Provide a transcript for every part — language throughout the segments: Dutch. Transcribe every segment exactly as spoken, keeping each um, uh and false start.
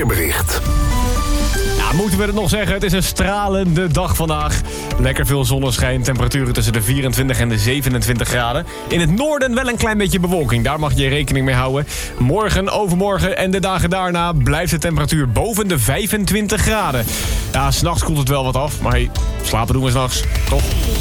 weerbericht. Ja, moeten we het nog zeggen? Het is een stralende dag vandaag. Lekker veel zonneschijn, temperaturen tussen de vierentwintig en de zevenentwintig graden. In het noorden wel een klein beetje bewolking, daar mag je rekening mee houden. Morgen, overmorgen en de dagen daarna blijft de temperatuur boven de vijfentwintig graden. Ja, s'nachts koelt het wel wat af, maar hey, slapen doen we s'nachts, toch?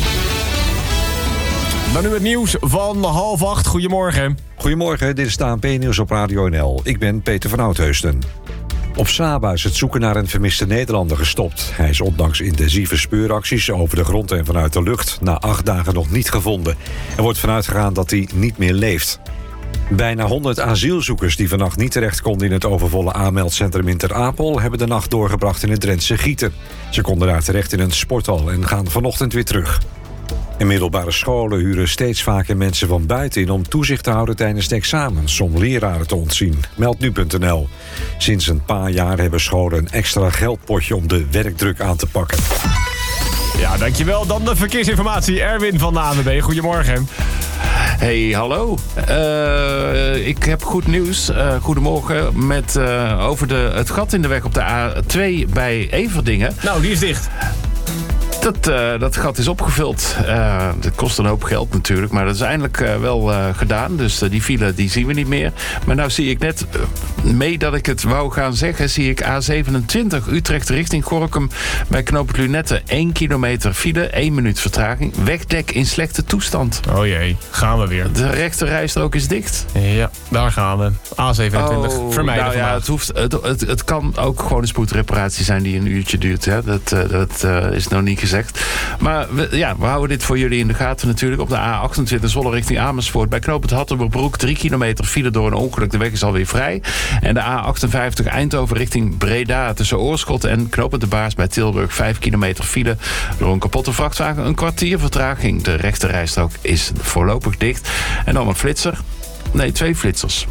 Dan nu het nieuws van half acht. Goedemorgen. Goedemorgen, dit is de A N P-nieuws op Radio N L. Ik ben Peter van Oudheusden. Op Saba is het zoeken naar een vermiste Nederlander gestopt. Hij is ondanks intensieve speuracties over de grond en vanuit de lucht na acht dagen nog niet gevonden. Er wordt vanuit gegaan dat hij niet meer leeft. Bijna honderd asielzoekers die vannacht niet terecht konden in het overvolle aanmeldcentrum in Ter Apel hebben de nacht doorgebracht in het Drentse Gieten. Ze konden daar terecht in een sporthal en gaan vanochtend weer terug. In middelbare scholen huren steeds vaker mensen van buiten in om toezicht te houden tijdens de examens om leraren te ontzien. Meld nu punt n l. Sinds een paar jaar hebben scholen een extra geldpotje om de werkdruk aan te pakken. Ja, dankjewel. Dan de verkeersinformatie. Erwin van de A N W B. Goedemorgen. Hey, hallo. Uh, ik heb goed nieuws. Uh, goedemorgen. Met, uh, over de, het gat in de weg op de A twee bij Everdingen. Nou, die is dicht. Dat, uh, dat gat is opgevuld. Uh, dat kost een hoop geld natuurlijk. Maar dat is eindelijk uh, wel uh, gedaan. Dus uh, die file die zien we niet meer. Maar nou zie ik net, uh, mee dat ik het wou gaan zeggen... zie ik A zevenentwintig Utrecht richting Gorinchem... bij knooppunt Lunette één kilometer file, één minuut vertraging. Wegdek in slechte toestand. Oh jee, gaan we weer. De rechterrijstrook is dicht. Ja, daar gaan we. A zevenentwintig, oh, vermijden nou ja, vandaag. het, hoeft, het, het, het kan ook gewoon een spoedreparatie zijn die een uurtje duurt. Hè. Dat, uh, dat uh, is nog niet gezegd. Maar we, ja, we houden dit voor jullie in de gaten natuurlijk. Op de A achtentwintig Zwolle richting Amersfoort. Bij knooppunt Hattenbroek drie kilometer file door een ongeluk. De weg is alweer vrij. En de A achtenvijftig Eindhoven richting Breda. Tussen Oorschot en knooppunt De Baars bij Tilburg. vijf kilometer file door een kapotte vrachtwagen. Een kwartier vertraging. De rechterrijstrook is voorlopig dicht. En dan een flitser. Nee, twee flitsers.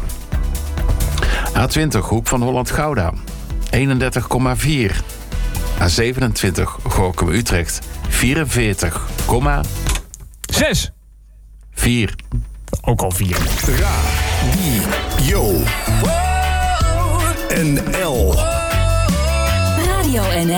A twintig Hoek van Holland-Gouda. eenendertig komma vier. A zevenentwintig Gorinchem-Utrecht. vierenveertig komma Zes. vier. Ook al vier. Radio N L. Radio N L.